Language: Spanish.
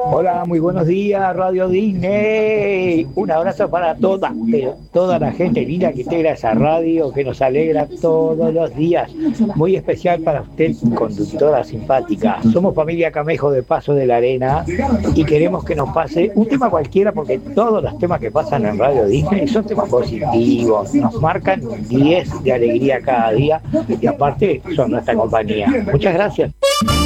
Hola, muy buenos días, Radio Disney. Un abrazo para toda, pero toda la gente linda que integra esa radio, que nos alegra todos los días. Muy especial para usted, conductora simpática. Somos familia Camejo de Paso de la Arena y queremos que nos pase un tema cualquiera, porque todos los temas que pasan en Radio Disney son temas positivos, nos marcan 10 de alegría cada día y aparte son nuestra compañía. Muchas gracias.